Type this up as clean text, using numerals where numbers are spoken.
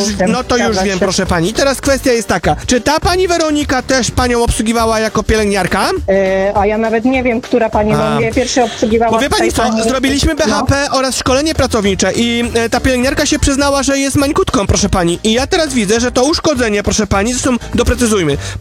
już wiem, proszę pani. Teraz kwestia jest taka, czy ta pani Weronika też panią obsługiwała jako pielęgniarka? A ja nawet nie wiem, która pani, bo mnie pierwszy obsługiwała. Bo wie pani tutaj co, zrobiliśmy BHP oraz szkolenie pracownicze i ta pielęgniarka się przyznała, że jest mańkutką, proszę pani. I ja teraz widzę, że to uszkodzenie, proszę pani, zresztą doprecyzujmy,